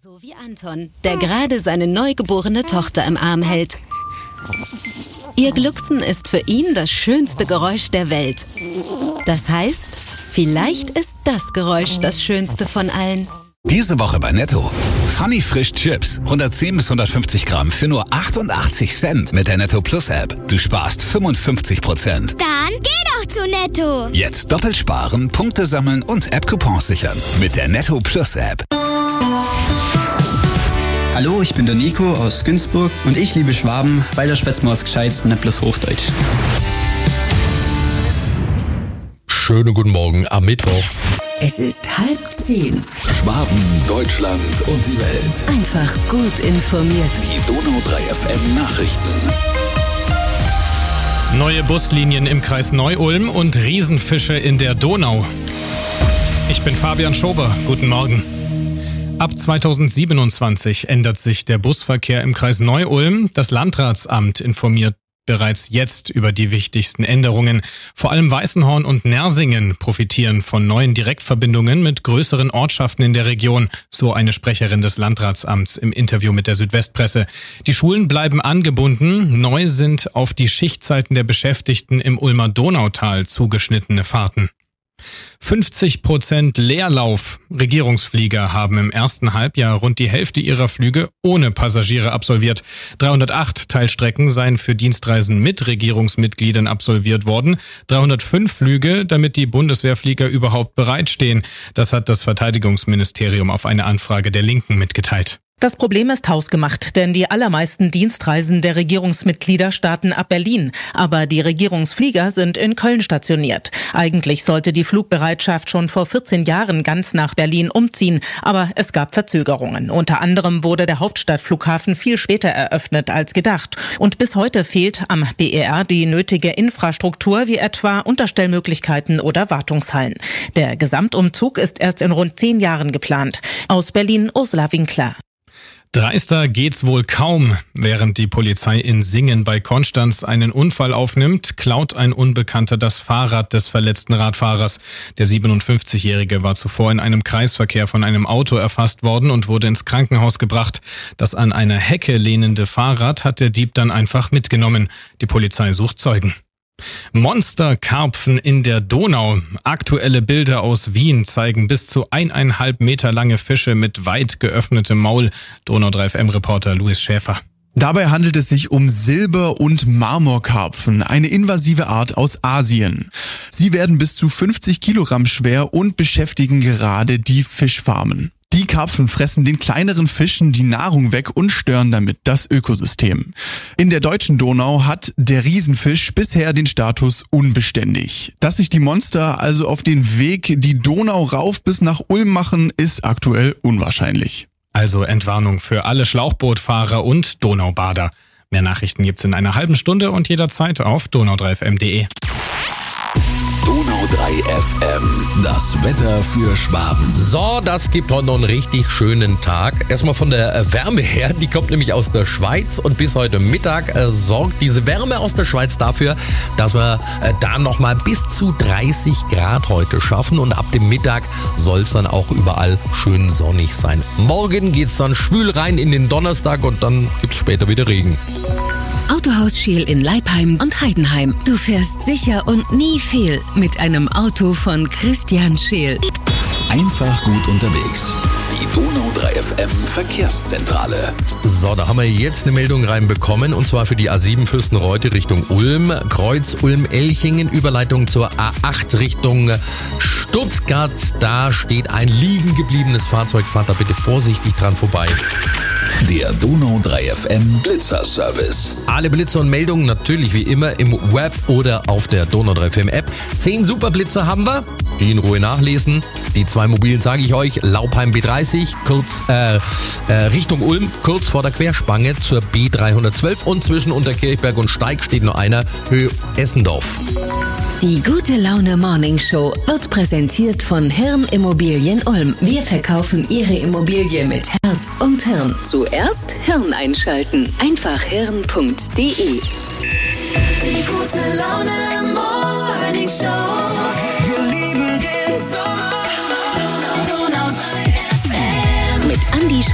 So wie Anton, der gerade seine neugeborene Tochter im Arm hält. Ihr Glucksen ist für ihn das schönste Geräusch der Welt. Das heißt, vielleicht ist das Geräusch das schönste von allen. Diese Woche bei Netto. Funny Frisch Chips. 110 bis 150 Gramm für nur 88 Cent mit der Netto Plus App. Du sparst 55%. Dann geh doch zu Netto. Jetzt doppelt sparen, Punkte sammeln und App-Coupons sichern. Mit der Netto Plus App. Hallo, ich bin der Nico aus Günzburg und ich liebe Schwaben, weil der schwätzt man was Gescheites und nicht bloß Hochdeutsch. Schönen guten Morgen am Mittwoch. Es ist 9:30. Schwaben, Deutschland und die Welt. Einfach gut informiert. Die Donau 3 FM Nachrichten. Neue Buslinien im Kreis Neu-Ulm und Riesenfische in der Donau. Ich bin Fabian Schober. Guten Morgen. Ab 2027 ändert sich der Busverkehr im Kreis Neu-Ulm. Das Landratsamt informiert bereits jetzt über die wichtigsten Änderungen. Vor allem Weißenhorn und Nersingen profitieren von neuen Direktverbindungen mit größeren Ortschaften in der Region, so eine Sprecherin des Landratsamts im Interview mit der Südwestpresse. Die Schulen bleiben angebunden. Neu sind auf die Schichtzeiten der Beschäftigten im Ulmer Donautal zugeschnittene Fahrten. 50% Leerlauf. Regierungsflieger haben im ersten Halbjahr rund die Hälfte ihrer Flüge ohne Passagiere absolviert. 308 Teilstrecken seien für Dienstreisen mit Regierungsmitgliedern absolviert worden. 305 Flüge, damit die Bundeswehrflieger überhaupt bereitstehen. Das hat das Verteidigungsministerium auf eine Anfrage der Linken mitgeteilt. Das Problem ist hausgemacht, denn die allermeisten Dienstreisen der Regierungsmitglieder starten ab Berlin. Aber die Regierungsflieger sind in Köln stationiert. Eigentlich sollte die Flugbereitschaft schon vor 14 Jahren ganz nach Berlin umziehen. Aber es gab Verzögerungen. Unter anderem wurde der Hauptstadtflughafen viel später eröffnet als gedacht. Und bis heute fehlt am BER die nötige Infrastruktur, wie etwa Unterstellmöglichkeiten oder Wartungshallen. Der Gesamtumzug ist erst in rund 10 Jahren geplant. Aus Berlin Ursula Winkler. Dreister geht's wohl kaum. Während die Polizei in Singen bei Konstanz einen Unfall aufnimmt, klaut ein Unbekannter das Fahrrad des verletzten Radfahrers. Der 57-Jährige war zuvor in einem Kreisverkehr von einem Auto erfasst worden und wurde ins Krankenhaus gebracht. Das an einer Hecke lehnende Fahrrad hat der Dieb dann einfach mitgenommen. Die Polizei sucht Zeugen. Monsterkarpfen in der Donau. Aktuelle Bilder aus Wien zeigen bis zu 1,5 Meter lange Fische mit weit geöffnetem Maul. Donau 3 FM-Reporter Louis Schäfer. Dabei handelt es sich um Silber- und Marmorkarpfen, eine invasive Art aus Asien. Sie werden bis zu 50 Kilogramm schwer und beschäftigen gerade die Fischfarmen. Die Karpfen fressen den kleineren Fischen die Nahrung weg und stören damit das Ökosystem. In der deutschen Donau hat der Riesenfisch bisher den Status unbeständig. Dass sich die Monster also auf den Weg die Donau rauf bis nach Ulm machen, ist aktuell unwahrscheinlich. Also Entwarnung für alle Schlauchbootfahrer und Donaubader. Mehr Nachrichten gibt's in einer halben Stunde und jederzeit auf donau3fm.de. Donau 3 FM. Das Wetter für Schwaben. So, das gibt heute noch einen richtig schönen Tag. Erstmal von der Wärme her, die kommt nämlich aus der Schweiz und bis heute Mittag sorgt diese Wärme aus der Schweiz dafür, dass wir da nochmal bis zu 30 Grad heute schaffen und ab dem Mittag soll es dann auch überall schön sonnig sein. Morgen geht's dann schwül rein in den Donnerstag und dann gibt's später wieder Regen. Autohaus Scheel in Leipheim und Heidenheim. Du fährst sicher und nie fehl mit einem Auto von Christian Scheel. Einfach gut unterwegs. Die Donau 3 FM Verkehrszentrale. So, da haben wir jetzt eine Meldung reinbekommen und zwar für die A7 Fürstenreute Richtung Ulm, Kreuz Ulm-Elchingen, Überleitung zur A8 Richtung Stuttgart. Da steht ein liegen gebliebenes Fahrzeug, fahrt da bitte vorsichtig dran vorbei. Der Donau 3 FM Blitzerservice. Alle Blitzer und Meldungen natürlich wie immer im Web oder auf der Donau 3 FM App. 10 Superblitzer haben wir, die in Ruhe nachlesen. Die 2 mobilen sage ich euch, Laupheim B30, kurz Richtung Ulm, kurz vor der Querspange zur B312 und zwischen Unterkirchberg und Steig steht noch einer, Höhe Essendorf. Die gute Laune Morning Show wird präsentiert von Hirn Immobilien Ulm. Wir verkaufen Ihre Immobilie mit Herz und Hirn. Zuerst Hirn einschalten. Einfach hirn.de. Die gute Laune Morning Show. Wir lieben den Sommer.